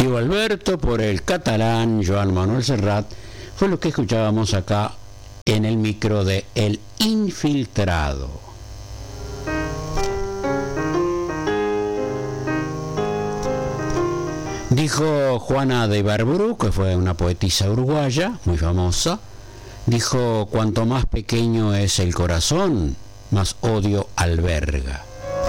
Tío Alberto por el catalán Joan Manuel Serrat fue lo que escuchábamos acá en el micro de El Infiltrado. Dijo Juana de Ibarburu, que fue una poetisa uruguaya muy famosa, dijo: cuanto más pequeño es el corazón, más odio alberga.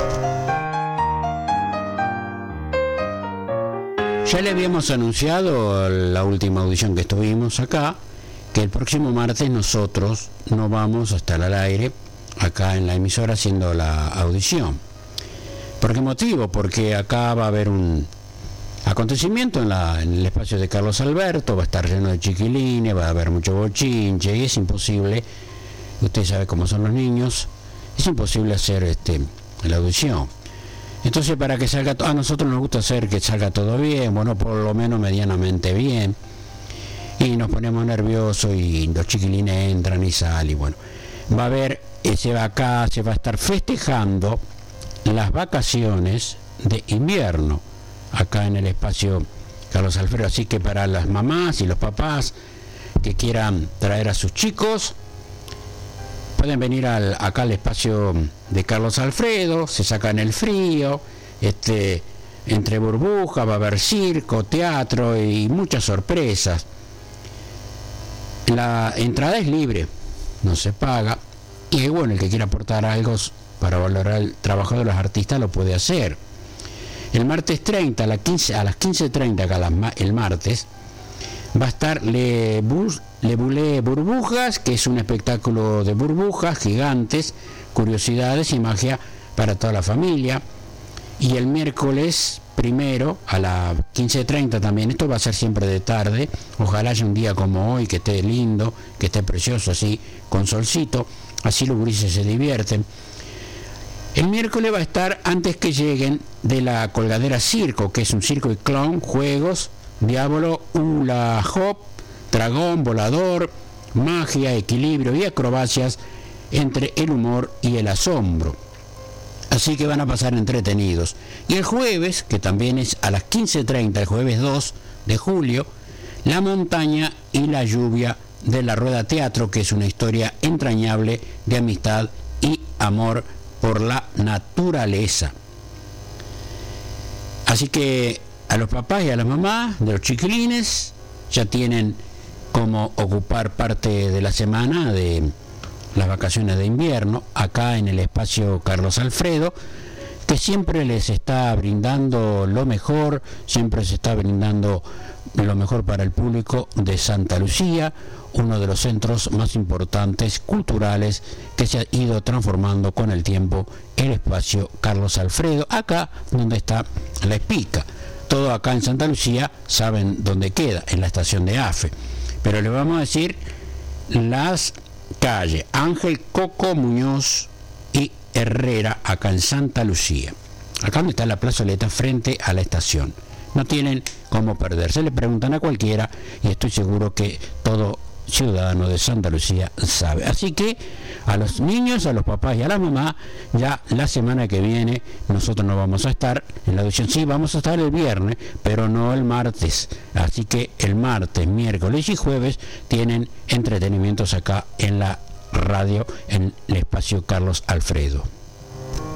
Ya le habíamos anunciado la última audición que estuvimos acá, que el próximo martes nosotros no vamos a estar al aire acá en la emisora haciendo la audición. ¿Por qué motivo? Porque acá va a haber un acontecimiento en el espacio de Carlos Alberto, va a estar lleno de chiquilines, va a haber mucho bochinche y es imposible, usted sabe cómo son los niños, es imposible hacer la audición. Entonces, para que salga, a nosotros nos gusta hacer que salga todo bien, bueno, por lo menos medianamente bien, y nos ponemos nerviosos y los chiquilines entran y salen, y bueno, va a haber, se va a estar festejando las vacaciones de invierno acá en el espacio Carlos Alfredo, así que para las mamás y los papás que quieran traer a sus chicos, pueden venir acá al espacio de Carlos Alfredo, se sacan el frío, entre burbujas, va a haber circo, teatro y muchas sorpresas. La entrada es libre, no se paga, y bueno, el que quiera aportar algo para valorar el trabajo de los artistas lo puede hacer. El martes 30 a las 15:30 acá el martes va a estar Le Boulé Burbujas, que es un espectáculo de burbujas gigantes, curiosidades y magia para toda la familia. Y el miércoles primero a las 15:30 también, esto va a ser siempre de tarde, ojalá haya un día como hoy que esté lindo, que esté precioso así, con solcito, así los gurises se divierten. El miércoles va a estar, antes que lleguen, de la Colgadera Circo, que es un circo y clown, juegos, diablo, hula hop, dragón, volador, magia, equilibrio y acrobacias entre el humor y el asombro. Así que van a pasar entretenidos. Y el jueves, que también es a las 15:30, el jueves 2 de julio, La montaña y la lluvia de la Rueda Teatro, que es una historia entrañable de amistad y amor por la naturaleza. Así que a los papás y a las mamás de los chiquilines ya tienen cómo ocupar parte de la semana de las vacaciones de invierno acá en el espacio Carlos Alfredo, que siempre les está brindando lo mejor, siempre se está brindando lo mejor para el público de Santa Lucía, uno de los centros más importantes culturales que se ha ido transformando con el tiempo, el espacio Carlos Alfredo, acá donde está la Espica. Todo acá en Santa Lucía saben dónde queda, en la estación de AFE, pero le vamos a decir las calles Ángel Coco Muñoz y Herrera, acá en Santa Lucía, acá donde está la plazoleta frente a la estación. No tienen cómo perderse, le preguntan a cualquiera y estoy seguro que todo ciudadano de Santa Lucía sabe. Así que a los niños, a los papás y a las mamás, ya la semana que viene nosotros no vamos a estar en la audición. Sí, vamos a estar el viernes, pero no el martes. Así que el martes, miércoles y jueves tienen entretenimientos acá en la radio, en el espacio Carlos Alfredo.